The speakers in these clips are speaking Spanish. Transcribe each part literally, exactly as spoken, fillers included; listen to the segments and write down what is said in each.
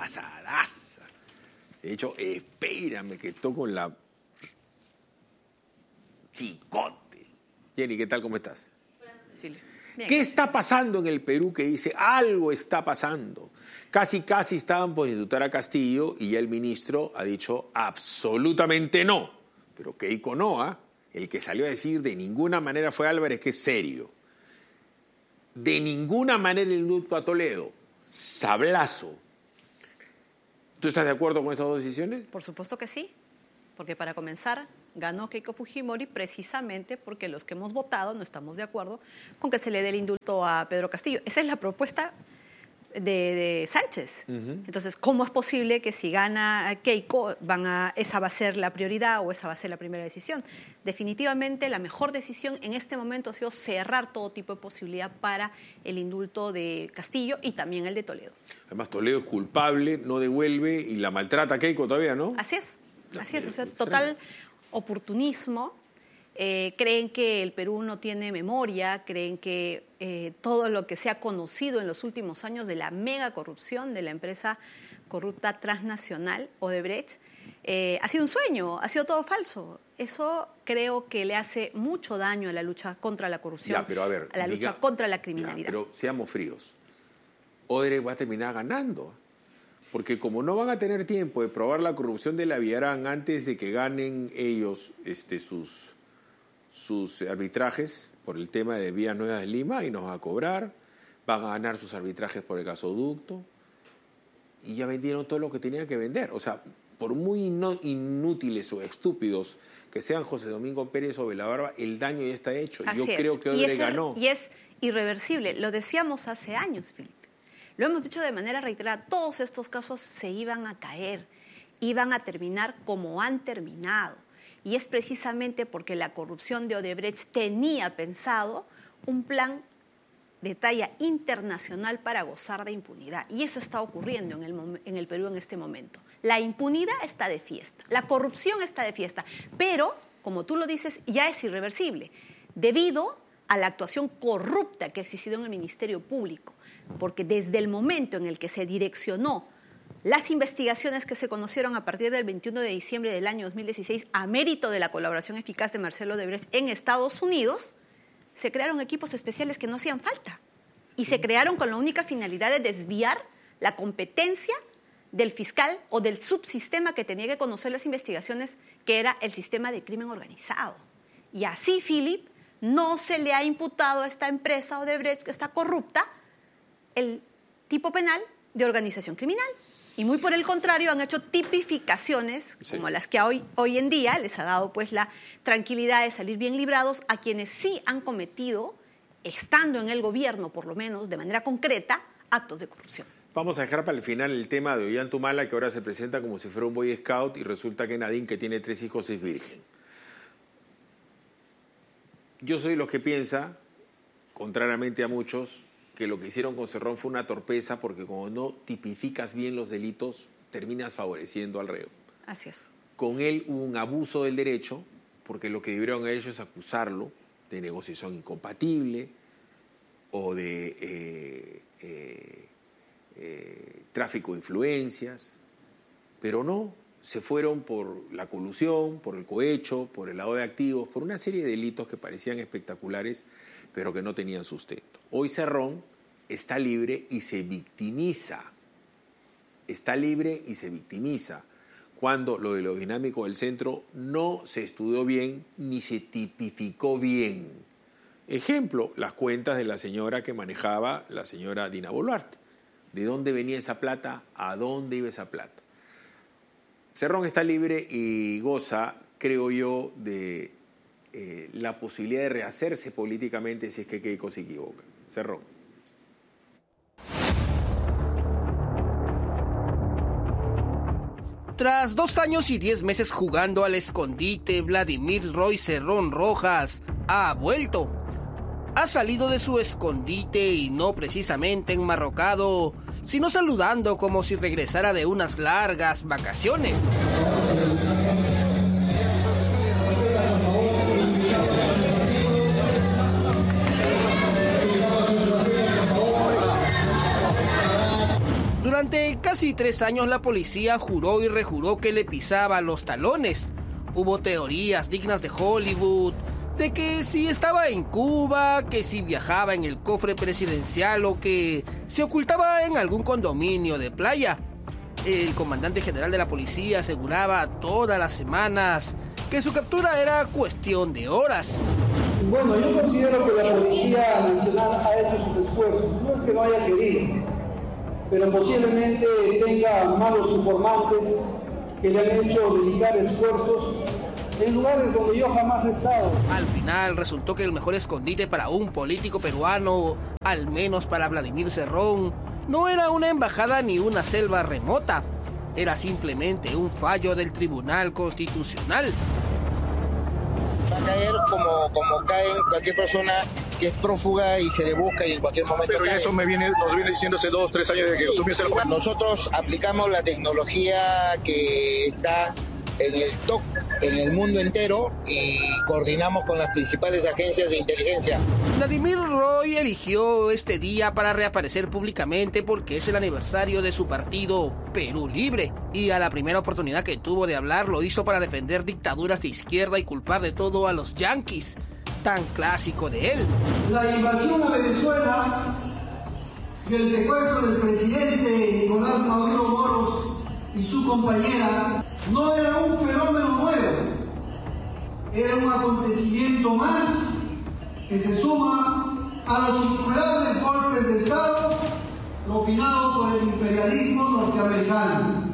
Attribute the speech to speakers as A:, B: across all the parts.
A: asadaza. De hecho, espérame que toco la... Chicote. Jenny, ¿qué tal? ¿Cómo estás?
B: Buenas noches, Fili. Bien,
A: ¿Qué
B: gracias.
A: está pasando en el Perú que dice algo está pasando? Casi, casi estaban por indultar a Castillo y ya el ministro ha dicho absolutamente no. Pero Keiko Noa, el que salió a decir de ninguna manera fue Álvarez, que es serio. De ninguna manera el indulto a Toledo. Sablazo. ¿Tú estás de acuerdo con esas dos decisiones?
B: Por supuesto que sí, porque para comenzar ganó Keiko Fujimori precisamente porque los que hemos votado no estamos de acuerdo con que se le dé el indulto a Pedro Castillo. Esa es la propuesta de, de Sánchez. Uh-huh. Entonces, ¿cómo es posible que si gana Keiko van a, esa va a ser la prioridad o esa va a ser la primera decisión? Definitivamente la mejor decisión en este momento ha sido cerrar todo tipo de posibilidad para el indulto de Castillo y también el de Toledo.
A: Además, Toledo es culpable, no devuelve y la maltrata a Keiko todavía, ¿no?
B: Así es, así es, o sea, total oportunismo. Eh, creen que el Perú no tiene memoria, creen que eh, todo lo que se ha conocido en los últimos años de la mega corrupción de la empresa corrupta transnacional Odebrecht eh, ha sido un sueño, ha sido todo falso. Eso creo que le hace mucho daño a la lucha contra la corrupción,
A: ya, pero a, ver,
B: a la
A: diga,
B: lucha contra la criminalidad.
A: Ya, pero seamos fríos. Odebrecht va a terminar ganando. Porque como no van a tener tiempo de probar la corrupción de la Villarán antes de que ganen ellos este, sus, sus arbitrajes por el tema de Vías Nuevas de Lima y nos van a cobrar, van a ganar sus arbitrajes por el gasoducto y ya vendieron todo lo que tenían que vender. O sea, por muy no, inútiles o estúpidos que sean José Domingo Pérez o Villabarba, el daño ya está hecho.
B: Así
A: Yo
B: es.
A: creo que Odebrecht
B: y es,
A: ganó.
B: Y es irreversible. Lo decíamos hace años, Felipe. Lo hemos dicho de manera reiterada, todos estos casos se iban a caer, iban a terminar como han terminado. Y es precisamente porque la corrupción de Odebrecht tenía pensado un plan de talla internacional para gozar de impunidad. Y eso está ocurriendo en el, en el Perú en este momento. La impunidad está de fiesta, la corrupción está de fiesta, pero, como tú lo dices, ya es irreversible, debido a la actuación corrupta que ha existido en el Ministerio Público. Porque desde el momento en el que se direccionó las investigaciones que se conocieron a partir del veintiuno de diciembre del año dos mil dieciséis a mérito de la colaboración eficaz de Marcelo Odebrecht en Estados Unidos, se crearon equipos especiales que no hacían falta y se crearon con la única finalidad de desviar la competencia del fiscal o del subsistema que tenía que conocer las investigaciones, que era el sistema de crimen organizado. Y así, Philip, no se le ha imputado a esta empresa Odebrecht que está corrupta el tipo penal de organización criminal. Y muy por el contrario, han hecho tipificaciones sí. como las que hoy, hoy en día les ha dado pues la tranquilidad de salir bien librados a quienes sí han cometido, estando en el gobierno por lo menos de manera concreta, actos de corrupción.
A: Vamos a dejar para el final el tema de Ollantumala, que ahora se presenta como si fuera un Boy Scout y resulta que Nadine, que tiene tres hijos, es virgen. Yo soy los que piensa, contrariamente a muchos, que lo que hicieron con Cerrón fue una torpeza, porque como no tipificas bien los delitos, terminas favoreciendo al reo.
B: Así es.
A: Con él hubo un abuso del derecho, porque lo que debieron haber hecho es acusarlo de negociación incompatible o de eh, eh, eh, tráfico de influencias, pero no, se fueron por la colusión, por el cohecho, por el lavado de activos, por una serie de delitos que parecían espectaculares, pero que no tenían sustento. Hoy Cerrón está libre y se victimiza. Está libre y se victimiza cuando lo de lo dinámico del centro no se estudió bien ni se tipificó bien. Ejemplo, las cuentas de la señora que manejaba la señora Dina Boluarte. ¿De dónde venía esa plata? ¿A dónde iba esa plata? Cerrón está libre y goza, creo yo, de eh, la posibilidad de rehacerse políticamente si es que Keiko se equivoca. Cerrón.
C: Tras dos años y diez meses jugando al escondite, Vladimir Roy Cerrón Rojas ha vuelto. Ha salido de su escondite y no precisamente enmarrocado, sino saludando como si regresara de unas largas vacaciones. Durante casi tres años la policía juró y rejuró que le pisaba los talones. Hubo teorías dignas de Hollywood, de que si estaba en Cuba, que si viajaba en el cofre presidencial o que se ocultaba en algún condominio de playa. El comandante general de la policía aseguraba todas las semanas que su captura era cuestión de horas.
D: Bueno, yo considero que la Policía Nacional ha hecho sus esfuerzos. No es que no haya querido, pero posiblemente tenga malos informantes que le han hecho dedicar esfuerzos en lugares donde yo jamás he estado.
C: Al final resultó que el mejor escondite para un político peruano, al menos para Vladimir Cerrón, no era una embajada ni una selva remota. Era simplemente un fallo del Tribunal Constitucional.
E: Va a caer como, como caen cualquier persona que es prófuga y se le busca y en cualquier momento
F: Pero
E: cae.
F: Eso me viene, nos viene diciendo hace dos, tres años de que asumió el gobierno.
E: Nosotros aplicamos la tecnología que está en el T O C, en el mundo entero, y coordinamos con las principales agencias de inteligencia.
C: Vladimir Roy eligió este día para reaparecer públicamente porque es el aniversario de su partido Perú Libre, y a la primera oportunidad que tuvo de hablar lo hizo para defender dictaduras de izquierda y culpar de todo a los yanquis, tan clásico de él.
D: La invasión a Venezuela y el secuestro del presidente Nicolás Maduro Moros y su compañera no era un fenómeno nuevo, era un acontecimiento más que se suma a los innumerables golpes de Estado propinados por el imperialismo norteamericano.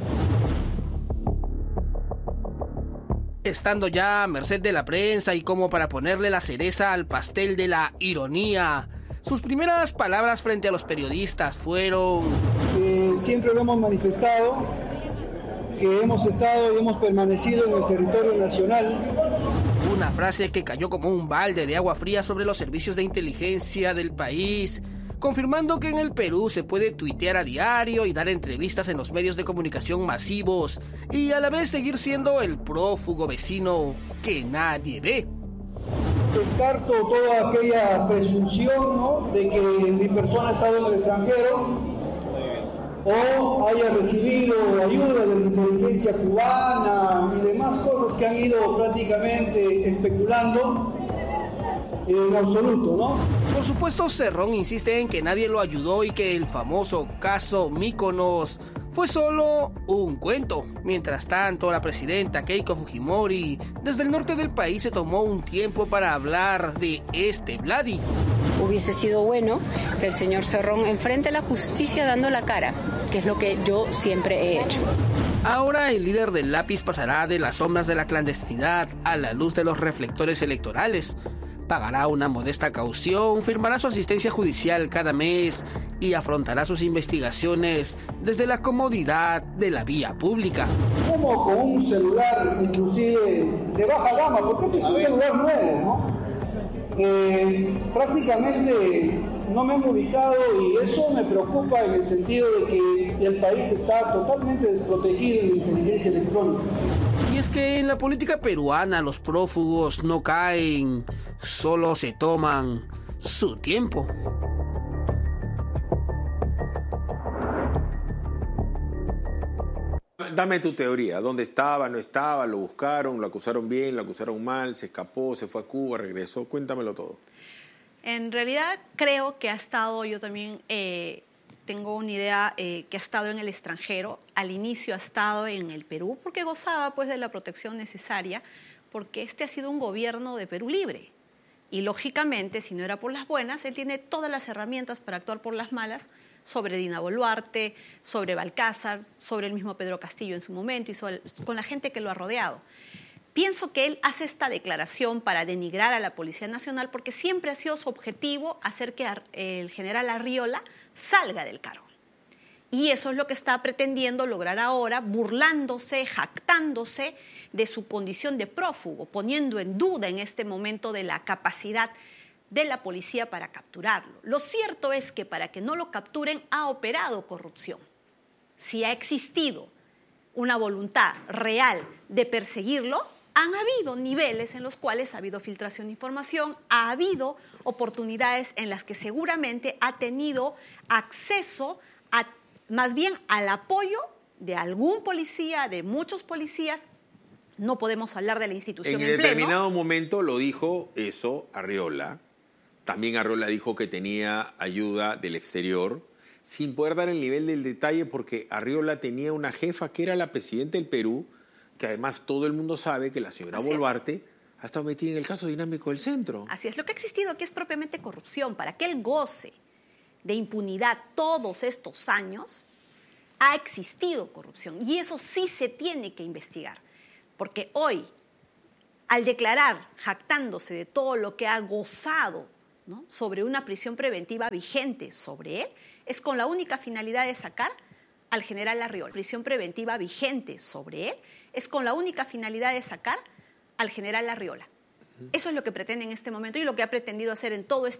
C: Estando ya a merced de la prensa y como para ponerle la cereza al pastel de la ironía, sus primeras palabras frente a los periodistas fueron...
D: Eh, siempre lo hemos manifestado, que hemos estado y hemos permanecido en el territorio nacional.
C: Una frase que cayó como un balde de agua fría sobre los servicios de inteligencia del país, confirmando que en el Perú se puede tuitear a diario y dar entrevistas en los medios de comunicación masivos y a la vez seguir siendo el prófugo vecino que nadie ve.
D: Descarto toda aquella presunción, ¿no?, de que mi persona ha estado en el extranjero o haya recibido ayuda de la inteligencia cubana y demás cosas que han ido prácticamente especulando. En absoluto, ¿no?
C: Por supuesto, Cerrón insiste en que nadie lo ayudó y que el famoso caso Mykonos fue solo un cuento. Mientras tanto, la presidenta Keiko Fujimori, desde el norte del país, se tomó un tiempo para hablar de este Vladi.
G: Hubiese sido bueno que el señor Cerrón enfrente a la justicia dando la cara, que es lo que yo siempre he hecho.
C: Ahora el líder del lápiz pasará de las sombras de la clandestinidad a la luz de los reflectores electorales. Pagará una modesta caución, firmará su asistencia judicial cada mes y afrontará sus investigaciones desde la comodidad de la vía pública.
D: Como con un celular, inclusive de baja gama, porque este es un celular nuevo, ¿no? Eh, prácticamente no me han ubicado y eso me preocupa en el sentido de que el país está totalmente desprotegido en la inteligencia electrónica.
C: Y es que en la política peruana los prófugos no caen, solo se toman su tiempo.
A: Dame tu teoría. ¿Dónde estaba? ¿No estaba? ¿Lo buscaron? ¿Lo acusaron bien? ¿Lo acusaron mal? ¿Se escapó? ¿Se fue a Cuba? ¿Regresó? Cuéntamelo todo.
B: En realidad creo que ha estado, yo también eh, tengo una idea eh, que ha estado en el extranjero. Al inicio ha estado en el Perú porque gozaba pues de la protección necesaria, porque este ha sido un gobierno de Perú Libre. Y lógicamente, si no era por las buenas, él tiene todas las herramientas para actuar por las malas sobre Dina Boluarte, sobre Balcázar, sobre el mismo Pedro Castillo en su momento y sobre, con la gente que lo ha rodeado. Pienso que él hace esta declaración para denigrar a la Policía Nacional porque siempre ha sido su objetivo hacer que el general Arriola salga del cargo. Y eso es lo que está pretendiendo lograr ahora, burlándose, jactándose de su condición de prófugo, poniendo en duda en este momento de la capacidad de la policía para capturarlo. Lo cierto es que para que no lo capturen ha operado corrupción. Si ha existido una voluntad real de perseguirlo, han habido niveles en los cuales ha habido filtración de información, ha habido oportunidades en las que seguramente ha tenido acceso a más bien al apoyo de algún policía, de muchos policías. No podemos hablar de la institución en,
A: en
B: pleno.
A: determinado momento lo dijo eso Arriola. También Arriola dijo que tenía ayuda del exterior, sin poder dar el nivel del detalle, porque Arriola tenía una jefa que era la presidenta del Perú, que además todo el mundo sabe que la señora
B: Así
A: Boluarte
B: es.
A: ha estado metida en el caso dinámico del centro.
B: Así es, lo que ha existido aquí es propiamente corrupción. Para que él goce de impunidad todos estos años, ha existido corrupción. Y eso sí se tiene que investigar. Porque hoy, al declarar, jactándose de todo lo que ha gozado, ¿no?, sobre una prisión preventiva vigente sobre él, es con la única finalidad de sacar al general Arriola. Prisión preventiva vigente sobre él es con la única finalidad de sacar al general Arriola. Eso es lo que pretende en este momento y lo que ha pretendido hacer en todo este